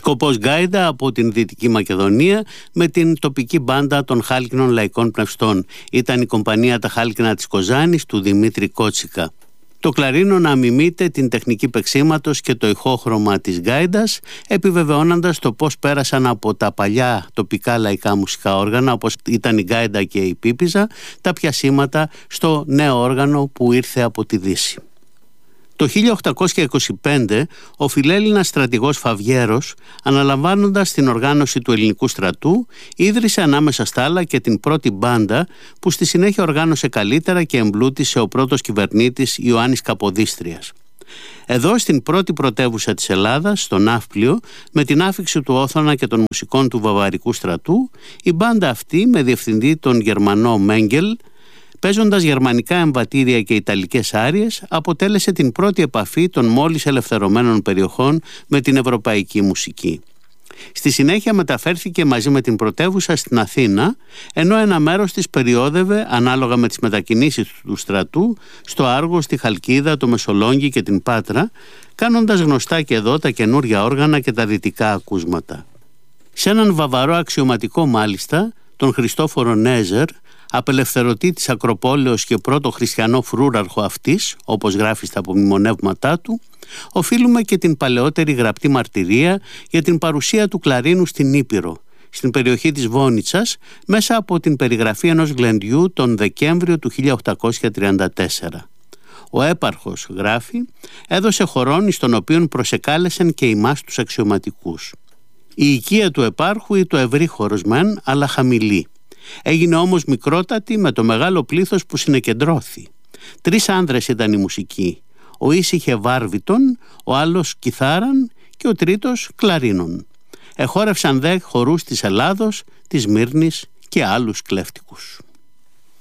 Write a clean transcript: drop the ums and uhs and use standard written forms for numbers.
Σκοπός γκάιντα από την Δυτική Μακεδονία με την τοπική μπάντα των Χάλκινων Λαϊκών Πνευστών. Ήταν η κομπανία Τα Χάλκινα της Κοζάνης του Δημήτρη Κότσικα. Το κλαρίνο να μιμείται την τεχνική παίξήματος και το ηχόχρωμα της γκάιντας, επιβεβαιώνοντας το πώς πέρασαν από τα παλιά τοπικά λαϊκά μουσικά όργανα, όπως ήταν η γκάιντα και η πίπιζα, τα πιασήματα στο νέο όργανο που ήρθε από τη Δύση. Το 1825 ο φιλέλληνας στρατηγός Φαβιέρος, αναλαμβάνοντας την οργάνωση του ελληνικού στρατού, ίδρυσε ανάμεσα στα άλλα και την πρώτη μπάντα που στη συνέχεια οργάνωσε καλύτερα και εμπλούτησε ο πρώτος κυβερνήτης Ιωάννης Καποδίστριας. Εδώ στην πρώτη πρωτεύουσα της Ελλάδας, στο Ναύπλιο, με την άφιξη του Όθωνα και των μουσικών του Βαβαρικού στρατού, η μπάντα αυτή με διευθυντή τον Γερμανό Μέγκελ, παίζοντας γερμανικά εμβατήρια και ιταλικές άριες, αποτέλεσε την πρώτη επαφή των μόλις ελευθερωμένων περιοχών με την ευρωπαϊκή μουσική. Στη συνέχεια μεταφέρθηκε μαζί με την πρωτεύουσα στην Αθήνα, ενώ ένα μέρος της περιόδευε, ανάλογα με τις μετακινήσεις του στρατού, στο Άργο, στη Χαλκίδα, το Μεσολόγγι και την Πάτρα, κάνοντας γνωστά και εδώ τα καινούρια όργανα και τα δυτικά ακούσματα. Σε έναν βαβαρό αξιωματικό μάλιστα, τον Χριστόφορο Νέζερ, απελευθερωτή της Ακροπόλεως και πρώτο χριστιανό φρούραρχο αυτής, όπως γράφει στα απομνημονεύματά του, οφείλουμε και την παλαιότερη γραπτή μαρτυρία για την παρουσία του κλαρίνου στην Ήπειρο, στην περιοχή της Βόνιτσας, μέσα από την περιγραφή ενός γλεντιού τον Δεκέμβριο του 1834. Ο έπαρχος, γράφει, έδωσε χορόν εις τον οποίον προσεκάλεσεν και ημάς τους αξιωματικούς. Η οικία του επάρχου ή το ευρύ χώρος μεν, αλλά χαμηλή. Έγινε όμως μικρότατη με το μεγάλο πλήθος που συνεκεντρώθη. 3 άνδρες ήταν η μουσική. Ο εις είχε βάρβητον, ο άλλος κιθάραν και ο τρίτος κλαρίνον. Εχόρευσαν δε χορούς της Ελλάδος, της Μύρνης και άλλους κλέφτικους.